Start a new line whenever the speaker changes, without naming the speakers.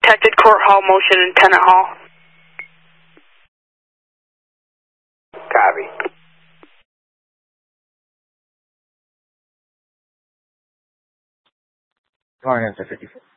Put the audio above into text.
detected court hall motion in tenant hall.
Copy.
Morning, 54.